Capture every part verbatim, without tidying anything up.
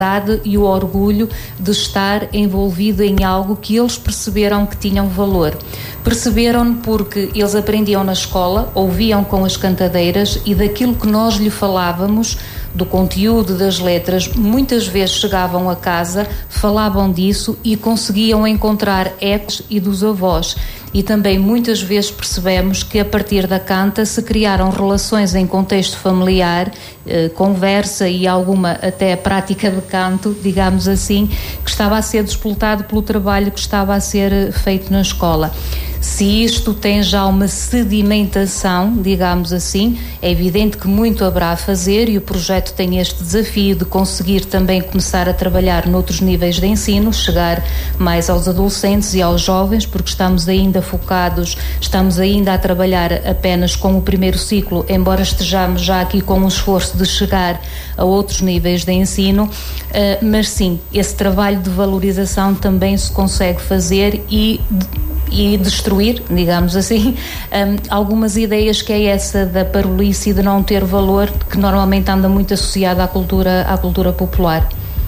e o orgulho de estar envolvido em algo que eles perceberam que tinham valor. Perceberam porque eles aprendiam na escola, ouviam com as cantadeiras e daquilo que nós lhe falávamos, do conteúdo das letras, muitas vezes chegavam a casa, falavam disso e conseguiam encontrar ecos e dos avós. E também muitas vezes percebemos que a partir da canta se criaram relações em contexto familiar, eh, conversa e alguma até prática de canto, digamos assim, que estava a ser disputado pelo trabalho que estava a ser feito na escola. Se isto tem já uma sedimentação, digamos assim, é evidente que muito haverá a fazer e o projeto tem este desafio de conseguir também começar a trabalhar noutros níveis de ensino, chegar mais aos adolescentes e aos jovens, porque estamos ainda focados, estamos ainda a trabalhar apenas com o primeiro ciclo, embora estejamos já aqui com um esforço de chegar a outros níveis de ensino, mas sim, esse trabalho de valorização também se consegue fazer e e destruir, digamos assim, um, algumas ideias que é essa da parolice e de não ter valor, que normalmente anda muito associada à cultura, à cultura popular.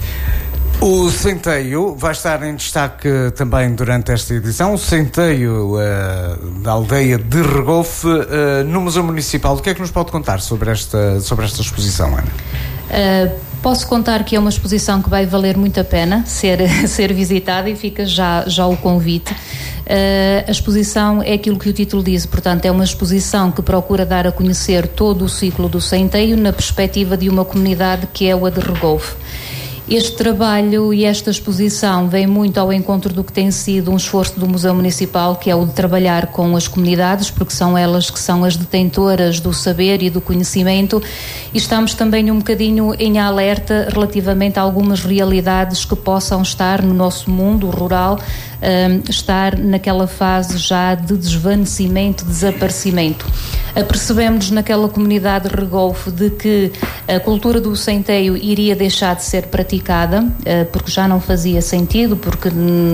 O Centeio vai estar em destaque também durante esta edição, o Centeio uh, da aldeia de Regolfe, uh, no Museu Municipal. O que é que nos pode contar sobre esta, sobre esta exposição, Ana? Uh, posso contar que é uma exposição que vai valer muito a pena ser, ser visitada e fica já, já o convite. Uh, a exposição é aquilo que o título diz, portanto é uma exposição que procura dar a conhecer todo o ciclo do Centeio na perspectiva de uma comunidade que é o de Regolfe. Este trabalho e esta exposição vem muito ao encontro do que tem sido um esforço do Museu Municipal, que é o de trabalhar com as comunidades, porque são elas que são as detentoras do saber e do conhecimento, e estamos também um bocadinho em alerta relativamente a algumas realidades que possam estar no nosso mundo rural, um, estar naquela fase já de desvanecimento, desaparecimento. Apercebemos-nos naquela comunidade de Regolfe de que a cultura do centeio iria deixar de ser praticada, porque já não fazia sentido, porque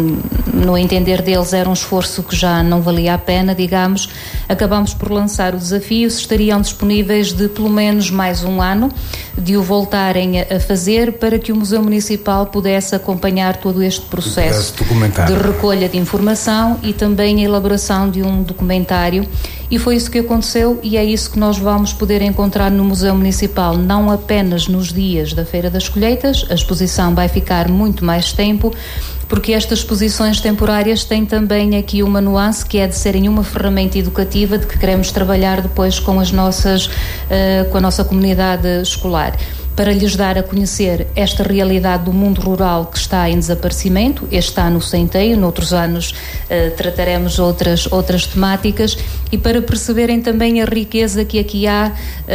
no entender deles era um esforço que já não valia a pena, digamos. Acabamos por lançar o desafio, se estariam disponíveis de pelo menos mais um ano de o voltarem a fazer, para que o Museu Municipal pudesse acompanhar todo este processo de recolha de informação e também a elaboração de um documentário. E foi isso que aconteceu e é isso que nós vamos poder encontrar no Museu Municipal, não apenas nos dias da Feira das Colheitas. A exposição vai ficar muito mais tempo, porque estas exposições temporárias têm também aqui uma nuance, que é de serem uma ferramenta educativa de que queremos trabalhar depois com as nossas, uh, com a nossa comunidade escolar, para lhes dar a conhecer esta realidade do mundo rural que está em desaparecimento. Este ano o Centeio, noutros anos uh, trataremos outras, outras temáticas, e para perceberem também a riqueza que aqui há,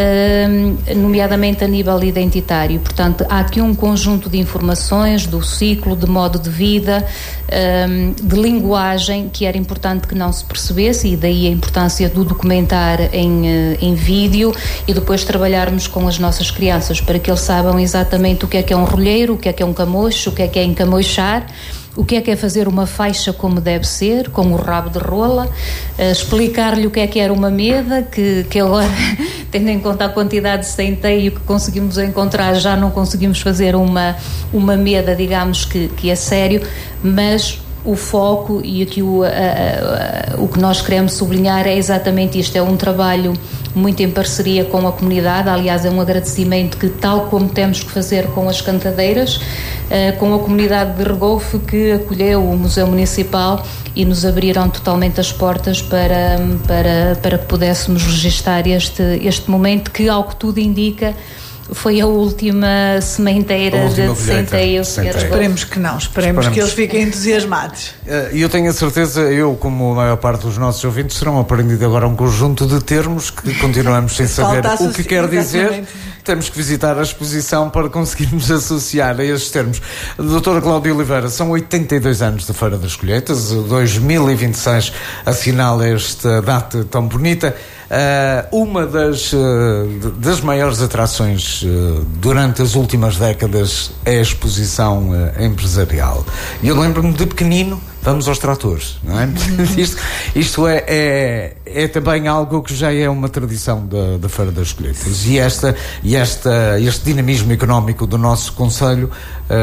uh, nomeadamente a nível identitário. Portanto, há aqui um conjunto de informações do ciclo, de modo de vida, uh, de linguagem, que era importante que não se percebesse, e daí a importância do documentar em, uh, em vídeo, e depois trabalharmos com as nossas crianças para que eles saibam exatamente o que é que é um rolheiro, o que é que é um camocho, o que é que é encamochar, o que é que é fazer uma faixa como deve ser, com o rabo de rola, uh, explicar-lhe o que é que era uma meda, que, que agora, tendo em conta a quantidade de centeio que conseguimos encontrar, já não conseguimos fazer uma, uma meda, digamos, que, que é sério, mas o foco e aqui o, a, a, a, o que nós queremos sublinhar é exatamente isto. É um trabalho muito em parceria com a comunidade. Aliás, é um agradecimento que, tal como temos que fazer com as cantadeiras, uh, com a comunidade de Regolfe, que acolheu o Museu Municipal e nos abriram totalmente as portas para, para, para que pudéssemos registar este, este momento, que, ao que tudo indica, foi a última sementeira a última de centeio. Esperemos que não, esperemos, esperemos que eles fiquem entusiasmados. E eu tenho a certeza, eu como a maior parte dos nossos ouvintes, terão aprendido agora um conjunto de termos que continuamos sem saber o que quer dizer. Temos que visitar a exposição para conseguirmos associar a estes termos. Doutora Cláudia Oliveira, são oitenta e dois anos da Feira das Colheitas, dois mil e vinte e seis assinala esta data tão bonita. Uh, uma das, uh, das maiores atrações uh, durante as últimas décadas é a exposição uh, empresarial. E eu lembro-me de pequenino, vamos aos tratores, não é? isto isto é, é, é também algo que já é uma tradição da, da Feira das Colheitas. E, esta, e esta, este dinamismo económico do nosso concelho uh,